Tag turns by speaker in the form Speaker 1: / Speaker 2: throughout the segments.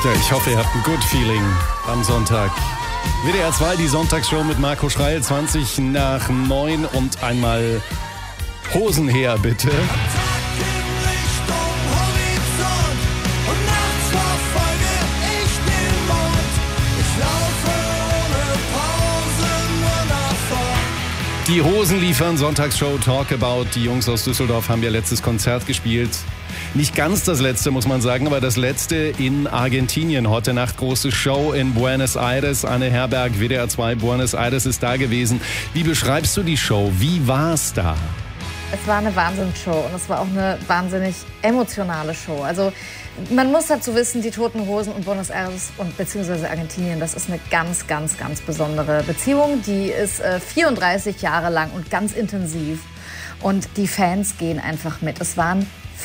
Speaker 1: Ja, ich hoffe, ihr habt ein Good Feeling am Sonntag. WDR 2, die Sonntagsshow mit Marco Schreil, 20 nach 9 und einmal Hosen her, bitte. Die Hosen liefern, Sonntagsshow Talk About. Die Jungs aus Düsseldorf haben ihr letztes Konzert gespielt. Nicht ganz das letzte, muss man sagen, aber das letzte in Argentinien. Heute Nacht große Show in Buenos Aires. Anne Herberg, WDR 2 Buenos Aires ist da gewesen. Wie beschreibst du die Show? Wie war's da?
Speaker 2: Es war eine Wahnsinnsshow und es war auch eine wahnsinnig emotionale Show. Also man muss dazu wissen, die Toten Hosen und Buenos Aires und beziehungsweise Argentinien, das ist eine ganz, ganz, ganz besondere Beziehung. Die ist 34 Jahre lang und ganz intensiv und die Fans gehen einfach mit. Es waren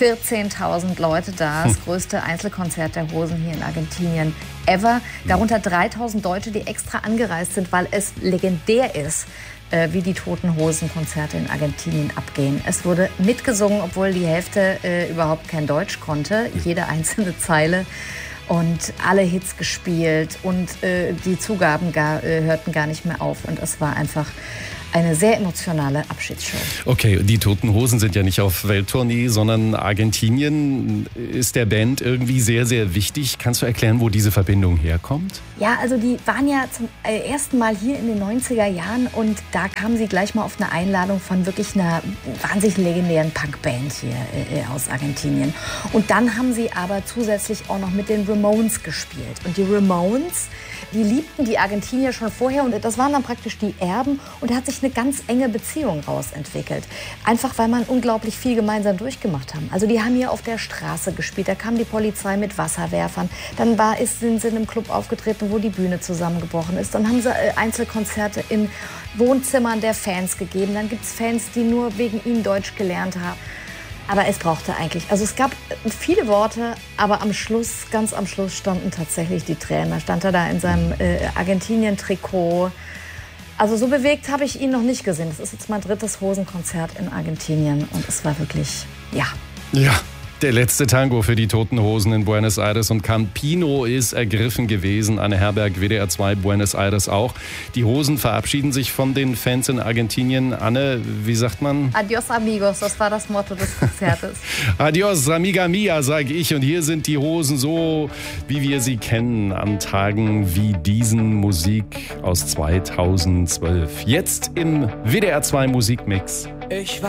Speaker 2: 14.000 Leute da, das größte Einzelkonzert der Hosen hier in Argentinien ever. Darunter 3.000 Deutsche, die extra angereist sind, weil es legendär ist, wie die Toten Hosen Konzerte in Argentinien abgehen. Es wurde mitgesungen, obwohl die Hälfte überhaupt kein Deutsch konnte, jede einzelne Zeile. Und alle Hits gespielt und die Zugaben hörten gar nicht mehr auf. Und es war einfach eine sehr emotionale Abschiedsshow. Okay, die Toten Hosen sind ja nicht auf Welttournee, sondern Argentinien ist der Band irgendwie sehr, sehr wichtig. Kannst du erklären, wo diese Verbindung herkommt? Ja, also die waren ja zum ersten Mal hier in den 90er Jahren und da kamen sie gleich mal auf eine Einladung von wirklich einer wahnsinnig legendären Punkband hier aus Argentinien. Und dann haben sie aber zusätzlich auch noch mit den Ramones gespielt. Und die Ramones, die liebten die Argentinier schon vorher und das waren dann praktisch die Erben und da hat sich eine ganz enge Beziehung rausentwickelt. Einfach, weil man unglaublich viel gemeinsam durchgemacht haben. Also die haben hier auf der Straße gespielt, da kam die Polizei mit Wasserwerfern, dann sind sie in einem Club aufgetreten, wo die Bühne zusammengebrochen ist. Dann haben sie Einzelkonzerte in Wohnzimmern der Fans gegeben. Dann gibt es Fans, die nur wegen ihnen Deutsch gelernt haben. Aber es brauchte eigentlich, also es gab viele Worte, aber ganz am Schluss standen tatsächlich die Tränen. Da stand er da in seinem Argentinien-Trikot. Also so bewegt habe ich ihn noch nicht gesehen. Das ist jetzt mein 3. Hosenkonzert in Argentinien und es war wirklich, ja. Ja. Der letzte Tango für die Toten Hosen in Buenos Aires und Campino ist ergriffen gewesen. Anne Herberg, WDR 2, Buenos Aires auch. Die Hosen verabschieden sich von den Fans in Argentinien. Anne, wie sagt man? Adios amigos, das war das Motto des Konzertes. Adios amiga mia, sage ich. Und hier sind die Hosen so, wie wir sie kennen, an Tagen wie diesen. Musik aus 2012. Jetzt im WDR 2 Musikmix.